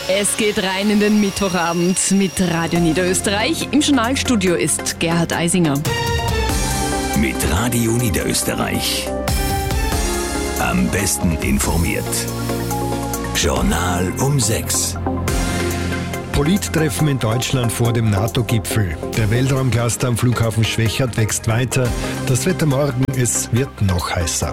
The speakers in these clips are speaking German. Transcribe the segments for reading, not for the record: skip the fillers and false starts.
Es geht rein in den Mittwochabend mit Radio Niederösterreich. Im Journalstudio ist Gerhard Eisinger. Mit Radio Niederösterreich. Am besten informiert. Journal um 6. Polittreffen in Deutschland vor dem NATO-Gipfel. Der Weltraumcluster am Flughafen Schwechat wächst weiter. Das Wetter morgen, es wird noch heißer.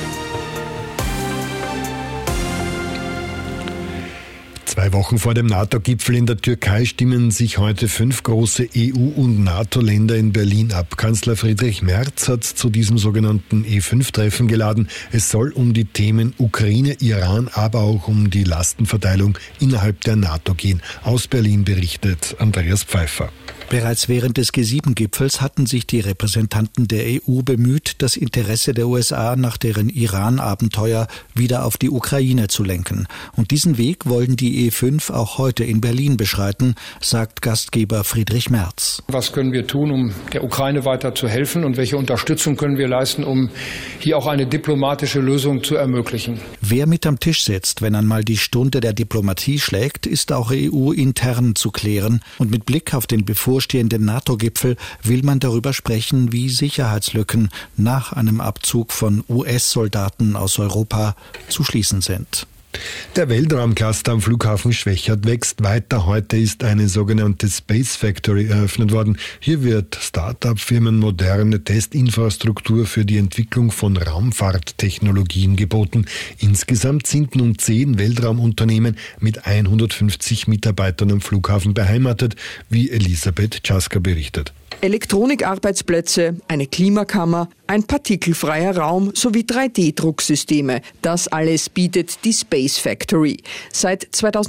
Zwei Wochen vor dem NATO-Gipfel in der Türkei stimmen sich heute 5 große EU- und NATO-Länder in Berlin ab. Kanzler Friedrich Merz hat zu diesem sogenannten E5-Treffen geladen. Es soll um die Themen Ukraine, Iran, aber auch um die Lastenverteilung innerhalb der NATO gehen. Aus Berlin berichtet Andreas Pfeiffer. Bereits während des G7-Gipfels hatten sich die Repräsentanten der EU bemüht, das Interesse der USA nach deren Iran-Abenteuer wieder auf die Ukraine zu lenken. Und diesen Weg wollen die E5 auch heute in Berlin beschreiten, sagt Gastgeber Friedrich Merz. Was können wir tun, um der Ukraine weiter zu helfen, und welche Unterstützung können wir leisten, um hier auch eine diplomatische Lösung zu ermöglichen? Wer mit am Tisch sitzt, wenn einmal die Stunde der Diplomatie schlägt, ist auch EU-intern zu klären. Und mit Blick auf den bevorstehenden NATO-Gipfel will man darüber sprechen, wie Sicherheitslücken nach einem Abzug von US-Soldaten aus Europa zu schließen sind. Der Weltraumcluster am Flughafen Schwechat wächst weiter. Heute ist eine sogenannte Space Factory eröffnet worden. Hier wird Start-up-Firmen moderne Testinfrastruktur für die Entwicklung von Raumfahrttechnologien geboten. Insgesamt sind nun 10 Weltraumunternehmen mit 150 Mitarbeitern am Flughafen beheimatet, wie Elisabeth Czaska berichtet. Elektronikarbeitsplätze, eine Klimakammer, ein partikelfreier Raum sowie 3D-Drucksysteme. Das alles bietet die Space Factory. Seit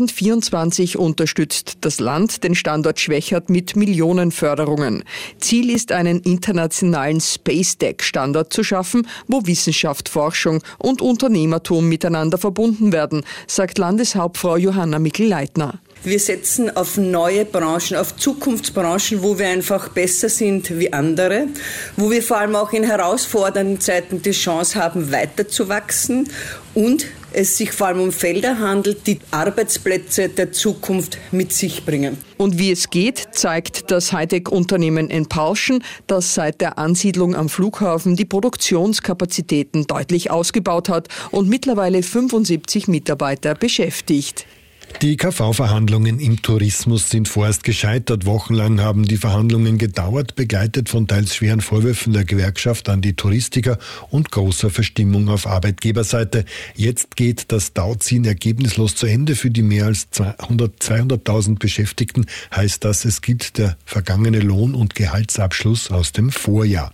2024 unterstützt das Land den Standort Schwechat mit Millionenförderungen. Ziel ist, einen internationalen Space Tech-Standort zu schaffen, wo Wissenschaft, Forschung und Unternehmertum miteinander verbunden werden, sagt Landeshauptfrau Johanna Mikl-Leitner. Wir setzen auf neue Branchen, auf Zukunftsbranchen, wo wir einfach besser sind wie andere, wo wir vor allem auch in herausfordernden Zeiten die Chance haben, weiterzuwachsen und es sich vor allem um Felder handelt, die Arbeitsplätze der Zukunft mit sich bringen. Und wie es geht, zeigt das Hightech-Unternehmen Enpulsion, das seit der Ansiedlung am Flughafen die Produktionskapazitäten deutlich ausgebaut hat und mittlerweile 75 Mitarbeiter beschäftigt. Die KV-Verhandlungen im Tourismus sind vorerst gescheitert. Wochenlang haben die Verhandlungen gedauert, begleitet von teils schweren Vorwürfen der Gewerkschaft an die Touristiker und großer Verstimmung auf Arbeitgeberseite. Jetzt geht das Tauziehen ergebnislos zu Ende. Für die mehr als 200.000 Beschäftigten heißt das, es gilt der vergangene Lohn- und Gehaltsabschluss aus dem Vorjahr.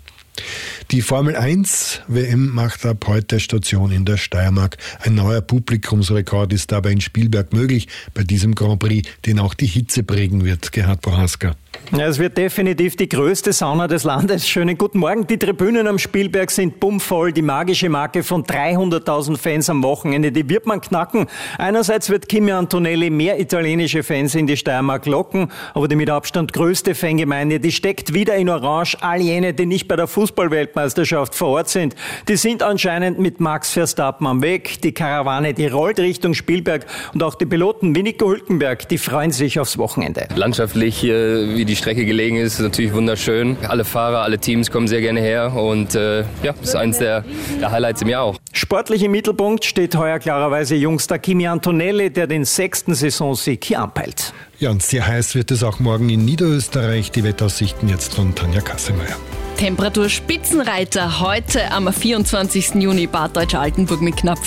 Die Formel 1 WM macht ab heute Station in der Steiermark. Ein neuer Publikumsrekord ist dabei in Spielberg möglich, bei diesem Grand Prix, den auch die Hitze prägen wird. Gerhard Prohaska. Ja, es wird definitiv die größte Sauna des Landes. Schönen guten Morgen. Die Tribünen am Spielberg sind bummvoll. Die magische Marke von 300.000 Fans am Wochenende, die wird man knacken. Einerseits wird Kimi Antonelli mehr italienische Fans in die Steiermark locken, aber die mit Abstand größte Fangemeinde, die steckt wieder in Orange. All jene, die nicht bei der Fußballweltmeisterschaft vor Ort sind, die sind anscheinend mit Max Verstappen am Weg. Die Karawane, die rollt Richtung Spielberg, und auch die Piloten wie Nico Hülkenberg, die freuen sich aufs Wochenende. Landschaftlich, wie die Strecke gelegen ist natürlich wunderschön. Alle Fahrer, alle Teams kommen sehr gerne her und ist eines der Highlights im Jahr auch. Sportlich im Mittelpunkt steht heuer klarerweise Jungster Kimi Antonelli, der den 6. Saisonsieg hier anpeilt. Ja, und sehr heiß wird es auch morgen in Niederösterreich. Die Wettaussichten jetzt von Tanja Kassemeyer. Temperaturspitzenreiter heute am 24. Juni Bad Deutsch-Altenburg mit knapp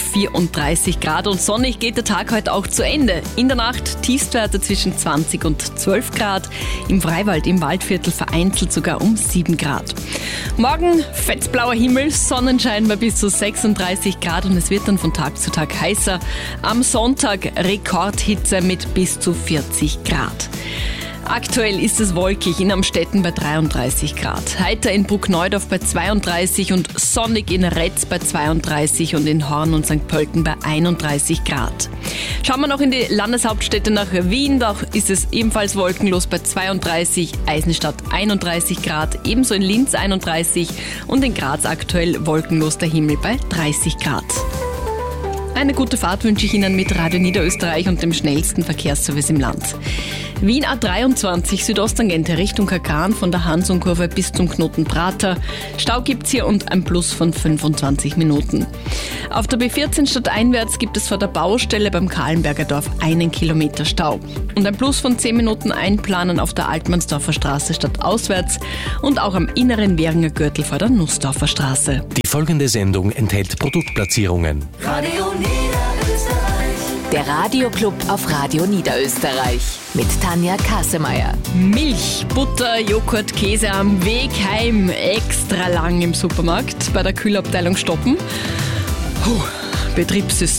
34 Grad und sonnig geht der Tag heute auch zu Ende. In der Nacht Tiefstwerte zwischen 20 und 12 Grad, im Freiwald, im Waldviertel vereinzelt sogar um 7 Grad. Morgen fetzblauer Himmel, Sonnenschein bei bis zu 36 Grad und es wird dann von Tag zu Tag heißer. Am Sonntag Rekordhitze mit bis zu 40 Grad. Aktuell ist es wolkig in Amstetten bei 33 Grad, heiter in Bruckneudorf bei 32 und sonnig in Retz bei 32 und in Horn und St. Pölten bei 31 Grad. Schauen wir noch in die Landeshauptstädte nach Wien, da ist es ebenfalls wolkenlos bei 32, Eisenstadt 31 Grad, ebenso in Linz 31 und in Graz aktuell wolkenlos der Himmel bei 30 Grad. Eine gute Fahrt wünsche ich Ihnen mit Radio Niederösterreich und dem schnellsten Verkehrsservice im Land. Wien A23 Südosttangente Richtung Kakan von der Hansung-Kurve bis zum Knoten Prater. Stau gibt's hier und ein Plus von 25 Minuten. Auf der B14 stadteinwärts gibt es vor der Baustelle beim Kahlenberger Dorf 1 Kilometer Stau. Und ein Plus von 10 Minuten einplanen auf der Altmannsdorfer Straße stadtauswärts und auch am inneren Währinger Gürtel vor der Nussdorfer Straße. Die folgende Sendung enthält Produktplatzierungen. Radio Niederösterreich. Der Radioclub auf Radio Niederösterreich mit Tanja Kassemeyer. Milch, Butter, Joghurt, Käse am Weg heim extra lang im Supermarkt bei der Kühlabteilung stoppen. Betriebssystem.